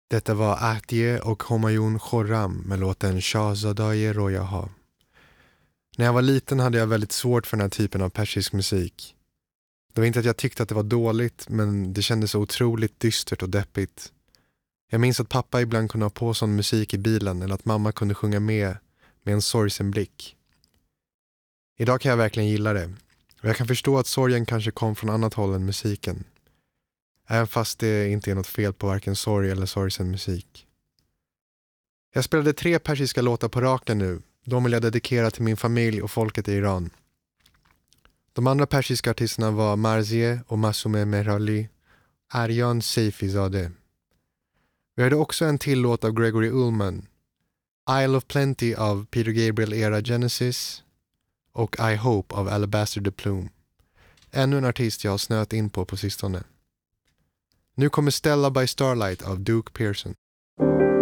Detta var Ahtiye och Homayun Khorram med låten Shahzadaye Royaha. När jag var liten hade jag väldigt svårt för den här typen av persisk musik. Det var inte att jag tyckte att det var dåligt, men det kändes så otroligt dystert och deppigt. Jag minns att pappa ibland kunde ha på sån musik i bilen eller att mamma kunde sjunga med en sorgsen blick. Idag kan jag verkligen gilla det. Och jag kan förstå att sorgen kanske kom från annat håll än musiken. Även fast det inte är något fel på varken sorg eller sorgsen musik. Jag spelade 3 persiska låtar på raken nu. De vill jag dedikera till min familj och folket i Iran. De andra persiska artisterna var Marzieh och Masume Mehrali, Aryan Seifizadeh. Vi hörde också en till låt av Gregory Ullman, Isle of Plenty av Peter Gabriel era Genesis och I Hope av Alabaster the Plume. Ännu en artist jag har snöat in på sistone. Nu kommer Stella by Starlight av Duke Pearson.